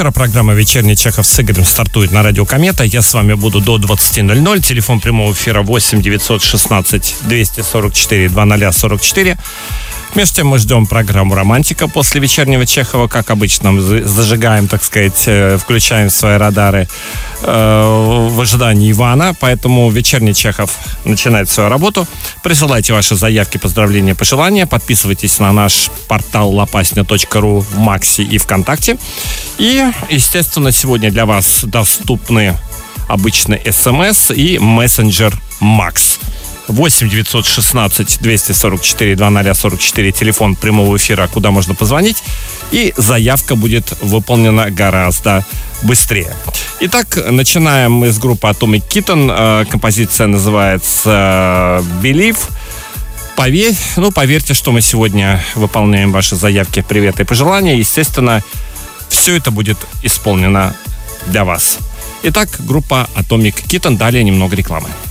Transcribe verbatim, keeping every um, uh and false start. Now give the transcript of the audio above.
Программа «Вечерний Чехов» с Игорем стартует на радио «Комета». Я с вами буду до двадцати ноль-ноль. Телефон прямого эфира восемь девятьсот шестнадцать двести сорок четыре двадцать сорок четыре. Между тем мы ждем программу «Романтика» после вечернего Чехова. Как обычно, мы зажигаем, так сказать, включаем свои радары э, в ожидании Ивана. Поэтому вечерний Чехов начинает свою работу. Присылайте ваши заявки, поздравления, пожелания. Подписывайтесь на наш портал лопасня точка ру в Максе и ВКонтакте. И, естественно, сегодня для вас доступны обычный СМС и мессенджер Макс. восемь девятьсот шестнадцать двести сорок четыре двадцать сорок четыре, телефон прямого эфира, куда можно позвонить, и заявка будет выполнена гораздо быстрее. Итак, начинаем мы с группы Atomic Kitten. Композиция называется Believe. Поверь, ну, поверьте, что мы сегодня выполняем ваши заявки, приветы и пожелания. Естественно, все это будет исполнено для вас. Итак, группа Atomic Kitten. Далее немного рекламы.